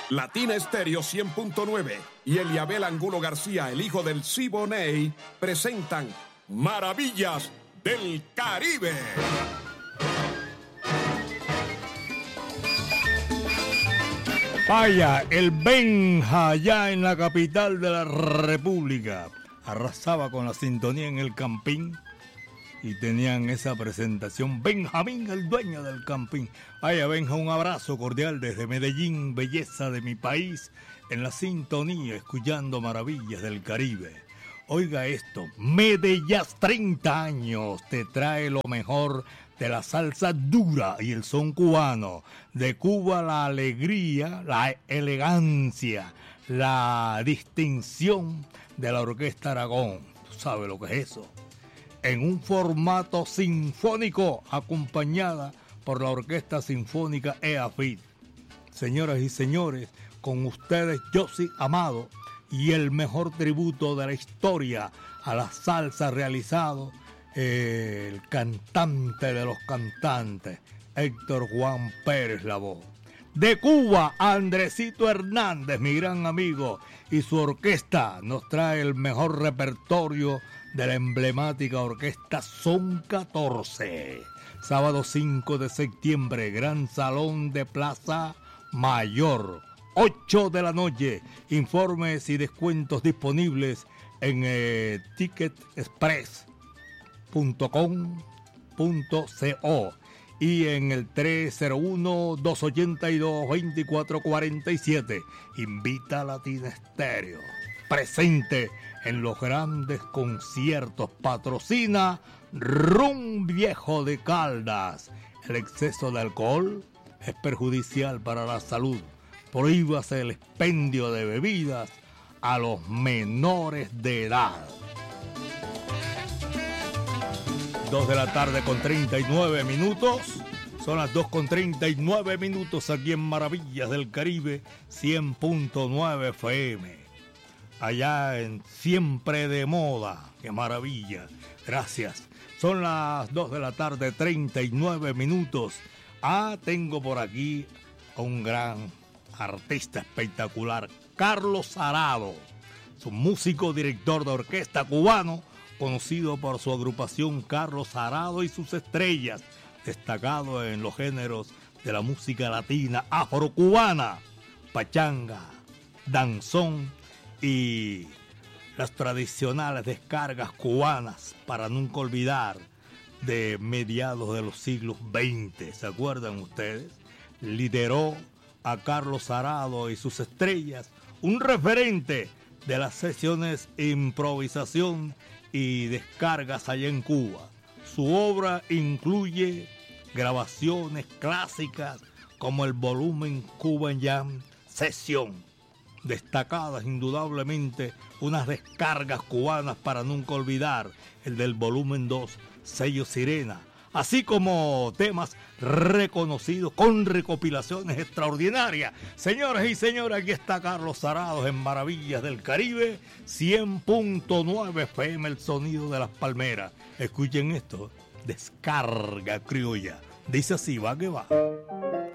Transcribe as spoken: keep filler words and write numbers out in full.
Latina Estéreo cien punto nueve y Eliabel Angulo García, el hijo del Siboney, presentan Maravillas del Caribe. Vaya, el Benja allá en la capital de la República arrasaba con la sintonía en el Campín y tenían esa presentación. Benjamín, el dueño del Campín. Vaya, Benja, un abrazo cordial desde Medellín, belleza de mi país, en la sintonía, escuchando Maravillas del Caribe. Oiga esto, Medellín, treinta años, te trae lo mejor de la salsa dura y el son cubano. De Cuba la alegría, la elegancia, la distinción de la Orquesta Aragón. ¿Tú sabes lo que es eso? En un formato sinfónico, acompañada por la Orquesta Sinfónica E A F I D. Señoras y señores, con ustedes Yossi Amado y el mejor tributo de la historia a la salsa realizado, eh, el cantante de los cantantes, Héctor Juan Pérez la voz. De Cuba, Andresito Hernández, mi gran amigo, y su orquesta nos trae el mejor repertorio de la emblemática orquesta Son catorce. Sábado cinco de septiembre, Gran Salón de Plaza Mayor, ocho de la noche. Informes y descuentos disponibles en eh, ticket express punto com punto co y en el tres cero uno, dos ocho dos, dos cuatro cuatro siete. Invita a Latina Estéreo. Presente en los grandes conciertos. Patrocina Rum Viejo de Caldas. El exceso de alcohol es perjudicial para la salud. Prohíbase el expendio de bebidas a los menores de edad. Dos de la tarde con treinta y nueve minutos. Son las dos con treinta y nueve minutos aquí en Maravillas del Caribe, cien punto nueve F M. Allá en Siempre de Moda. ¡Qué maravilla! Gracias. Son las dos de la tarde, treinta y nueve minutos. Ah, tengo por aquí a un gran artista espectacular, Carlos Arado. Es un músico, director de orquesta cubano, conocido por su agrupación Carlos Arado y sus estrellas, destacado en los géneros de la música latina, afrocubana, pachanga, danzón y las tradicionales descargas cubanas, para nunca olvidar, de mediados de los siglos veinte. ¿Se acuerdan ustedes? Lideró a Carlos Arado y sus estrellas, un referente de las sesiones improvisación y descargas allá en Cuba. Su obra incluye grabaciones clásicas como el volumen Cuban Jam Sesión, destacadas indudablemente unas descargas cubanas para nunca olvidar, el del volumen dos, Sello Sirena, así como temas reconocidos con recopilaciones extraordinarias. Señoras y señores, aquí está Carlos Arado en Maravillas del Caribe, cien punto nueve F M, el sonido de las palmeras. Escuchen esto, descarga criolla. Dice así, va que va.